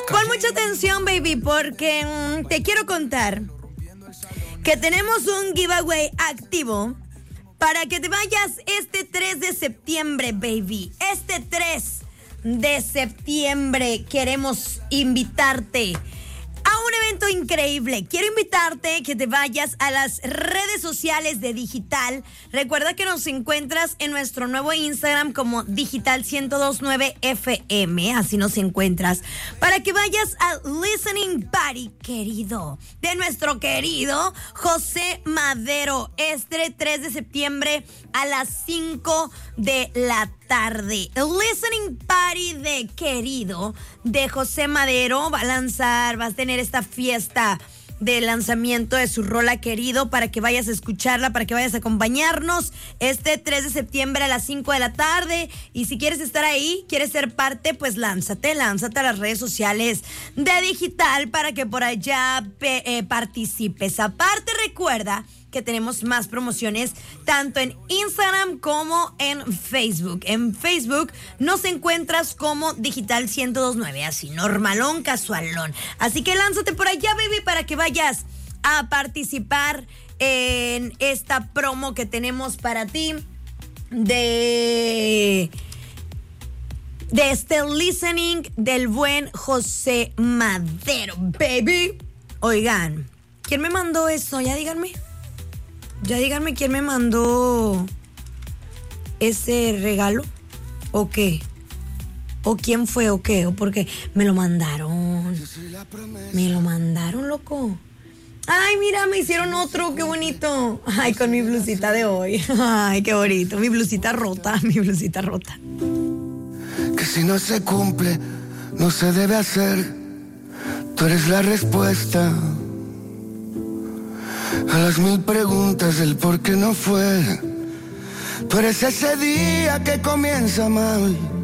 Pon mucha atención, baby, porque te quiero contar que tenemos un giveaway activo para que te vayas este 3 de septiembre, baby. Este 3 de septiembre queremos invitarte a un evento increíble. Quiero invitarte que te vayas a las redes sociales de Digital. Recuerda que nos encuentras en nuestro nuevo Instagram como Digital1029FM. Así nos encuentras. Para que vayas al Listening Party, querido, de nuestro querido José Madero. Este 3 de septiembre a las 5 de la tarde. El Listening Party de querido de José Madero va a tener esta fiesta de lanzamiento de su rola querido para que vayas a escucharla, para que vayas a acompañarnos este 3 de septiembre a las 5 de la tarde. Y si quieres estar ahí, quieres ser parte, pues lánzate a las redes sociales de Digital para que por allá participes. Aparte, recuerda que tenemos más promociones tanto en Instagram como en Facebook. En Facebook nos encuentras como Digital 1029, así normalón, casualón. Así que lánzate por allá, baby, para que vayas a participar en esta promo que tenemos para ti de este listening del buen José Madero, baby. Oigan, ¿quién me mandó eso? Ya díganme quién me mandó ese regalo, o qué, o quién fue, o qué, o por qué. Me lo mandaron, loco. Ay, mira, me hicieron otro, qué bonito. Ay, con mi blusita de hoy. Ay, qué bonito, mi blusita rota. Que si no se cumple, no se debe hacer. Tú eres la respuesta a las 1000 preguntas del por qué no fue. Tú eres ese día que comienza mal